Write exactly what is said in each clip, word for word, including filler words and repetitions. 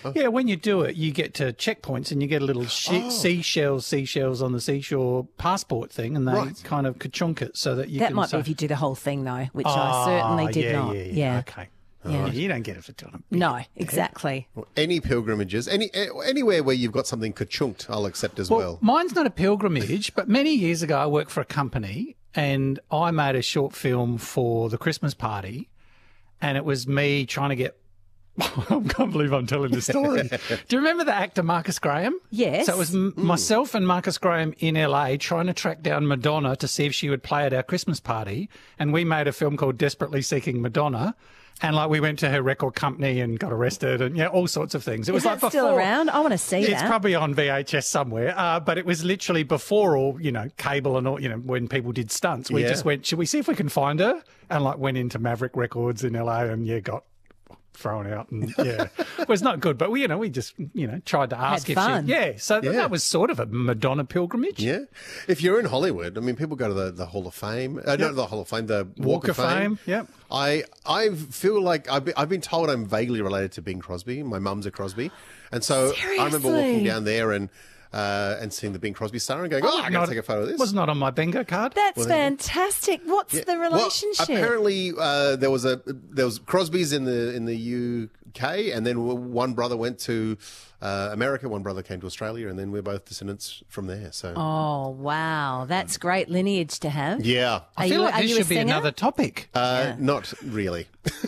Oh. Yeah, when you do it, you get to checkpoints and you get a little she- Oh. seashells, seashells on the seashore passport thing, and they Right. kind of ka-chunk it so that you That can might say, be if you do the whole thing, though, which I "Ah, certainly did yeah, not. Yeah, yeah, okay. Yeah. You don't get it for doing it. No, exactly. Well, any pilgrimages, any anywhere where you've got something ka-chunked, I'll accept as well. Well, mine's not a pilgrimage, but many years ago I worked for a company and I made a short film for the Christmas party, and it was me trying to get I can't believe I'm telling this story. Do you remember the actor Marcus Graham? Yes. So it was m- myself and Marcus Graham in L A trying to track down Madonna to see if she would play at our Christmas party. And we made a film called Desperately Seeking Madonna. And like we went to her record company and got arrested and yeah, all sorts of things. It was Is like that before. still around? I want to see It's that. probably on V H S somewhere, uh, but it was literally before all, you know, cable and all, you know, when people did stunts. We Yeah. just went, should we see if we can find her? And like went into Maverick Records in L A and yeah, got thrown out and yeah, it was not good. But we, you know, we just, you know, tried to ask Had if fun. she, yeah. So Yeah. that was sort of a Madonna pilgrimage. Yeah. If you're in Hollywood, I mean, people go to the, the Hall of Fame. Uh, Not the Hall of Fame, the Walk, Walk of Fame, yep. I I feel like I've been, I've been told I'm vaguely related to Bing Crosby. My mum's a Crosby. And so I remember walking Seriously? down there and uh, and seeing the Bing Crosby star and going, oh, I got Not- to take a photo of this. Was not on my bingo card. That's fantastic. What's the relationship? Well, apparently, uh, there was a there was Crosby's in the in the U K, and then w- one brother went to uh, America, one brother came to Australia, and then we're both descendants from there. So, Oh, wow. That's great lineage to have. yeah, Are I feel you, like are this you a should be singer? another topic. uh, not really.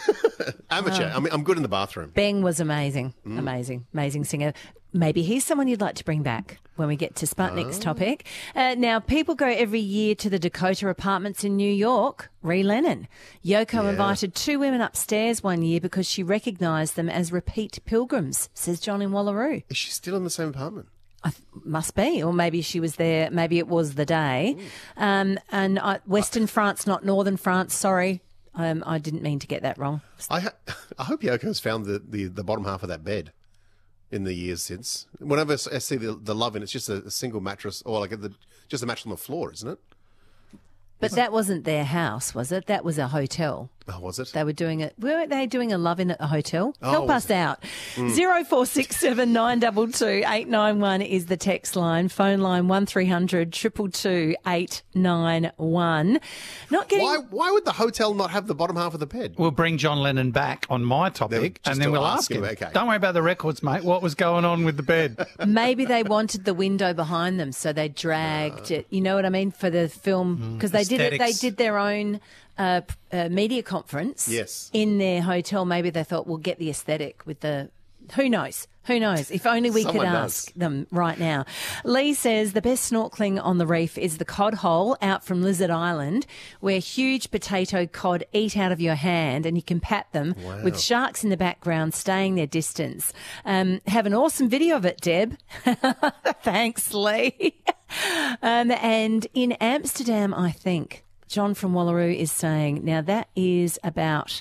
Amateur. I mean, I'm good in the bathroom. Beng was amazing. Mm. Amazing. Amazing singer. Maybe he's someone you'd like to bring back when we get to Sputnik's Oh. topic. Uh, now, people go every year to the Dakota Apartments in New York. Ree Lennon. Yoko Yeah. invited two women upstairs one year because she recognised them as repeat pilgrims, says John in Wallaroo. Is she still in the same apartment? I th- must be, or maybe she was there. Maybe it was the day. Um, and I, Western France, not Northern France. Sorry, um, I didn't mean to get that wrong. I ha- I hope Yoko's found the, the, the bottom half of that bed in the years since. Whenever I see the, the love in, it's just a, a single mattress, or like the, just a mattress on the floor, isn't it? But that wasn't their house, was it? That was a hotel. Oh, was it? They were doing it. Weren't they doing a love-in at the hotel? Oh, Help was us out. Zero four six seven nine two two eight nine one is the text line. Phone line one three hundred two two two eight nine one. Not getting. Why, why would the hotel not have the bottom half of the bed? We'll bring John Lennon back on my topic, Just and then to we'll ask ask him, him. okay. Don't worry about the records, mate. What was going on with the bed? Maybe they wanted the window behind them, so they dragged it. You know what I mean for the film because they did it. They Aesthetics. did their own uh, p- uh, media conference. Yes. In their hotel, maybe they thought we'll get the aesthetic with the. Who knows? Who knows? If only we Someone could does. ask them right now. Lee says the best snorkeling on the reef is the cod hole out from Lizard Island, where huge potato cod eat out of your hand and you can pat them with sharks in the background staying their distance. Um, have an awesome video of it, Deb. Thanks, Lee. um, and in Amsterdam, I think, John from Wallaroo is saying, now that is about...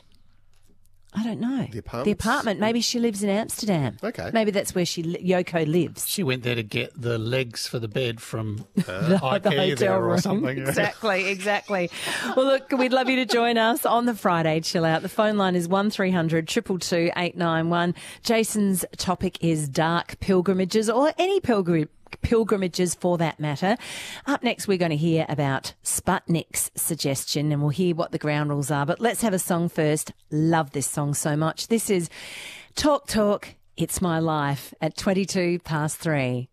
I don't know. The apartments? The apartment. Maybe she lives in Amsterdam. Okay. Maybe that's where she li- Yoko lives. She went there to get the legs for the bed from uh, The IKEA hotel there room. or something. yeah. Exactly, exactly. Well, look, we'd love you to join us on the Friday Chill Out. The phone line is one three hundred two two two eight nine one. Jason's topic is dark pilgrimages or any pilgrim. pilgrimages for that matter. Up next, we're going to hear about Sputnik's suggestion and we'll hear what the ground rules are. But let's have a song first. Love this song so much. This is Talk Talk, It's My Life at twenty-two past three.